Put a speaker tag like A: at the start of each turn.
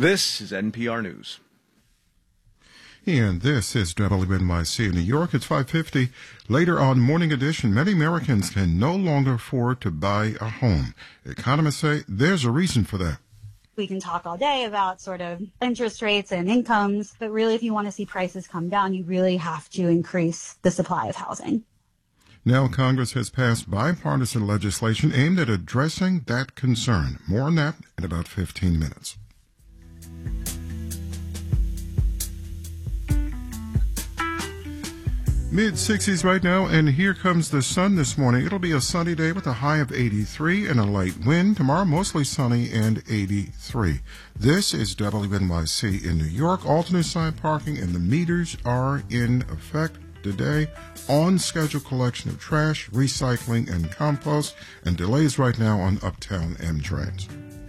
A: This is NPR News.
B: And this is WNYC in New York. It's 5:50. Later on Morning Edition, many Americans can no longer afford to buy a home. Economists say there's a reason for that.
C: We can talk all day about sort of interest rates and incomes, but really if you want to see prices come down, you really have to increase the supply of housing.
B: Now Congress has passed bipartisan legislation aimed at addressing that concern. More on that in about 15 minutes. Mid-60s right now, and here comes the sun this morning. It'll be a sunny day with a high of 83 and a light wind. Tomorrow, mostly sunny and 83. This is WNYC in New York. Alternate side parking and the meters are in effect today. On schedule collection of trash, recycling, and compost, and delays right now on Uptown M trains.